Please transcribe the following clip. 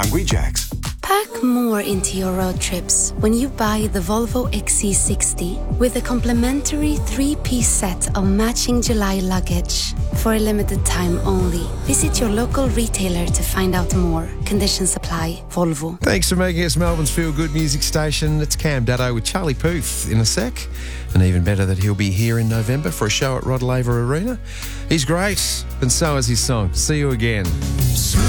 Rejects. Pack more into your road trips when you buy the Volvo XC60 with a complimentary 3-piece set of matching July luggage. For a limited time only. Visit your local retailer to find out more. Conditions apply. Volvo. Thanks for making us Melbourne's feel-good music station. It's Cam Daddo with Charlie Puth in a sec. And even better that he'll be here in November for a show at Rod Laver Arena. He's great, and so is his song. See you again.